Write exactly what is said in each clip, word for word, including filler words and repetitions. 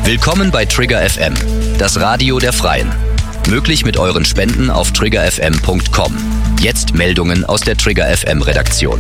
Willkommen bei Trigger F M, das Radio der Freien. Möglich mit euren Spenden auf trigger f m punkt com. Jetzt Meldungen aus der Trigger F M Redaktion.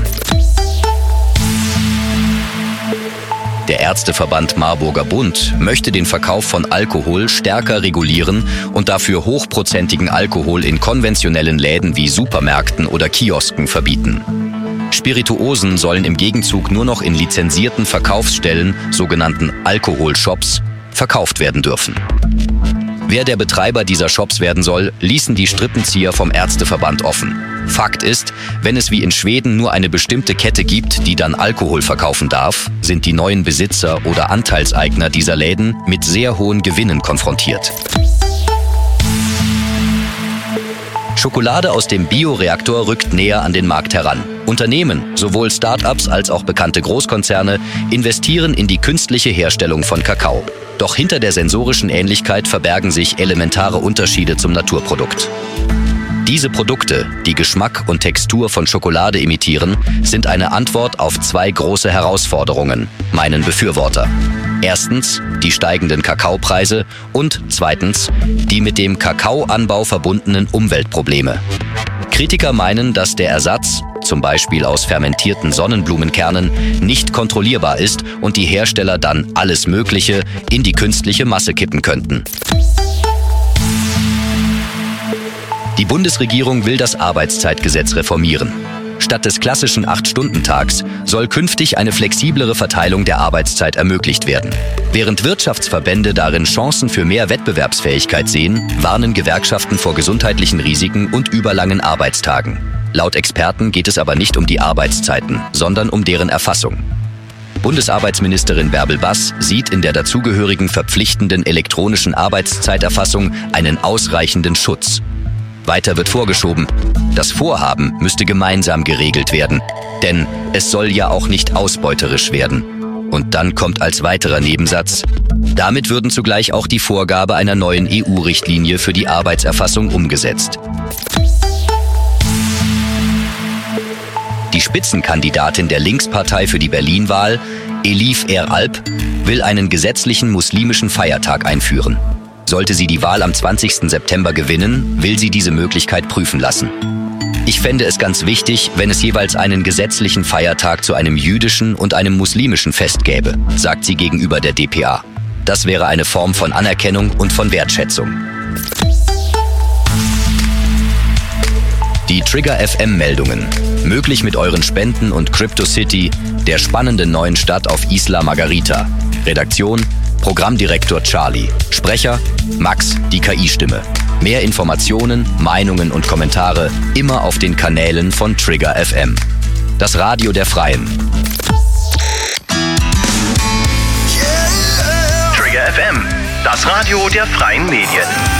Der Ärzteverband Marburger Bund möchte den Verkauf von Alkohol stärker regulieren und dafür hochprozentigen Alkohol in konventionellen Läden wie Supermärkten oder Kiosken verbieten. Spirituosen sollen im Gegenzug nur noch in lizenzierten Verkaufsstellen, sogenannten Alkoholshops, verkauft werden dürfen. Wer der Betreiber dieser Shops werden soll, ließen die Strippenzieher vom Ärzteverband offen. Fakt ist, wenn es wie in Schweden nur eine bestimmte Kette gibt, die dann Alkohol verkaufen darf, sind die neuen Besitzer oder Anteilseigner dieser Läden mit sehr hohen Gewinnen konfrontiert. Schokolade aus dem Bioreaktor rückt näher an den Markt heran. Unternehmen, sowohl Start-ups als auch bekannte Großkonzerne, investieren in die künstliche Herstellung von Kakao. Doch hinter der sensorischen Ähnlichkeit verbergen sich elementare Unterschiede zum Naturprodukt. Diese Produkte, die Geschmack und Textur von Schokolade imitieren, sind eine Antwort auf zwei große Herausforderungen, meinen Befürworter. Erstens die steigenden Kakaopreise und zweitens die mit dem Kakaoanbau verbundenen Umweltprobleme. Kritiker meinen, dass der Ersatz, zum Beispiel aus fermentierten Sonnenblumenkernen, nicht kontrollierbar ist und die Hersteller dann alles Mögliche in die künstliche Masse kippen könnten. Die Bundesregierung will das Arbeitszeitgesetz reformieren. Statt des klassischen acht-Stunden-Tags soll künftig eine flexiblere Verteilung der Arbeitszeit ermöglicht werden. Während Wirtschaftsverbände darin Chancen für mehr Wettbewerbsfähigkeit sehen, warnen Gewerkschaften vor gesundheitlichen Risiken und überlangen Arbeitstagen. Laut Experten geht es aber nicht um die Arbeitszeiten, sondern um deren Erfassung. Bundesarbeitsministerin Bärbel Bass sieht in der dazugehörigen verpflichtenden elektronischen Arbeitszeiterfassung einen ausreichenden Schutz. Weiter wird vorgeschoben, das Vorhaben müsste gemeinsam geregelt werden, denn es soll ja auch nicht ausbeuterisch werden. Und dann kommt als weiterer Nebensatz: Damit würden zugleich auch die Vorgabe einer neuen E U-Richtlinie für die Arbeitserfassung umgesetzt. Die Spitzenkandidatin der Linkspartei für die Berlin-Wahl, Elif Eralp, will einen gesetzlichen muslimischen Feiertag einführen. Sollte sie die Wahl am zwanzigsten September gewinnen, will sie diese Möglichkeit prüfen lassen. Ich fände es ganz wichtig, wenn es jeweils einen gesetzlichen Feiertag zu einem jüdischen und einem muslimischen Fest gäbe, sagt sie gegenüber der d p a. Das wäre eine Form von Anerkennung und von Wertschätzung. Die Trigger F M-Meldungen. Möglich mit euren Spenden und CryptoCity, der spannenden neuen Stadt auf Isla Margarita. Redaktion: Programmdirektor Charlie. Sprecher: Max, die K I-Stimme. Mehr Informationen, Meinungen und Kommentare immer auf den Kanälen von Trigger F M. Das Radio der Freien. Trigger F M, das Radio der Freien Medien.